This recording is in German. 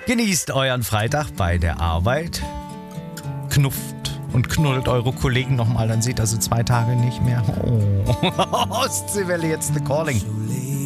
Genießt euren Freitag bei der Arbeit. Knufft und knuddelt eure Kollegen nochmal, dann seht ihr sie 2 Tage nicht mehr. Oh. Ostseewelle, jetzt eine Calling.